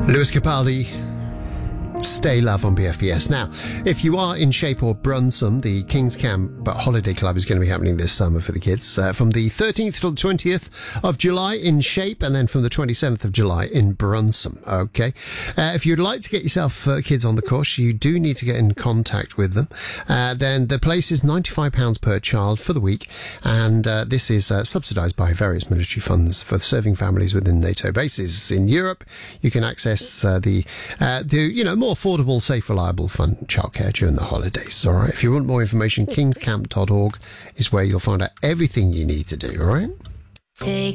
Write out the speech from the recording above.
Lewis Capaldi, Stay Love on BFBS. Now, if you are in Shape or Brunsum, the King's Camp Holiday Club is going to be happening this summer for the kids from the 13th till 20th of July in Shape, and then from the 27th of July in Brunsum. Okay. If you'd like to get yourself kids on the course, you do need to get in contact with them. Then the place is £95 per child for the week, and this is subsidised by various military funds for serving families within NATO bases. In Europe, you can access the more affordable, safe, reliable, fun childcare during the holidays. All right. If you want more information, kingscamp.org is where you'll find out everything you need to do. All right.